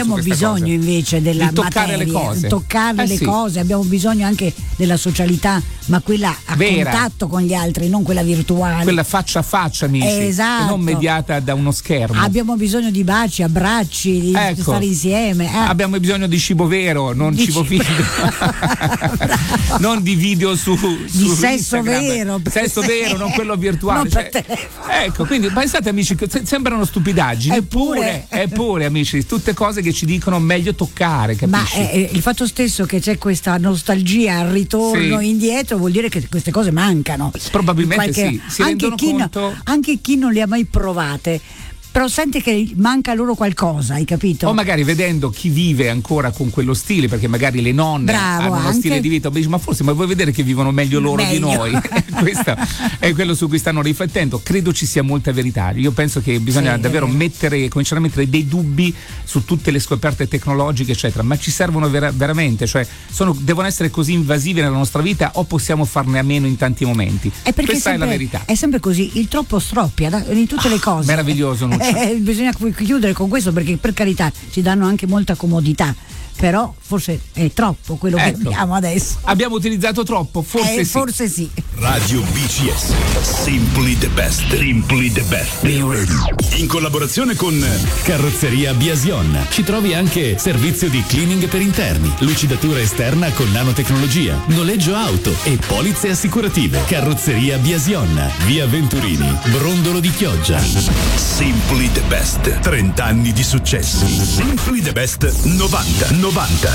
Abbiamo bisogno cosa. invece della di toccare materia, le cose. toccare le Sì. cose, abbiamo bisogno anche della socialità, ma quella a Vera. contatto con gli altri, non quella virtuale. Quella faccia a faccia, amici, Esatto. e non mediata da uno schermo. Abbiamo bisogno di baci, abbracci, di Ecco. stare insieme. Abbiamo bisogno di cibo vero, non Di cibo cibo- finto. Non di video su sesso Instagram. vero, per Sesso vero, non quello virtuale. Non per telefono. Ecco, quindi pensate, amici, che sembrano stupidaggini, eppure, amici, tutte cose che ci dicono meglio toccare, Ma capisci? il fatto stesso che c'è questa nostalgia al ritorno Sì. indietro vuol dire che queste cose mancano. Probabilmente In qualche- sì, si anche rendono chi conto. anche chi non le ha mai provate, però sente che manca loro qualcosa, hai capito? O magari vedendo chi vive ancora con quello stile, perché magari le nonne Bravo, hanno uno anche. stile di vita, dici, ma vuoi vedere che vivono meglio loro Meglio. di noi? Questo è quello su cui stanno riflettendo. Credo ci sia molta verità. Io penso che bisogna Sì, davvero è vero. cominciare a mettere dei dubbi su tutte le scoperte tecnologiche, eccetera, ma ci servono veramente, cioè devono essere così invasive nella nostra vita o possiamo farne a meno in tanti momenti? È perché Questa è la verità. È sempre così, il troppo stroppia in tutte le cose. Meraviglioso, Nuccia. Bisogna chiudere con questo perché per carità ci danno anche molta comodità, però forse è troppo quello che Ecco. abbiamo adesso. Abbiamo utilizzato troppo, forse sì. Forse sì. Radio BCS. Simply the best. Simply the best. Be ready. In collaborazione con Carrozzeria Biasion. Ci trovi anche servizio di cleaning per interni, lucidatura esterna con nanotecnologia, noleggio auto e polizze assicurative. Carrozzeria Biasion. Via Venturini, Brondolo di Chioggia. Simply the best. 30 anni di successi. Simply the best 90.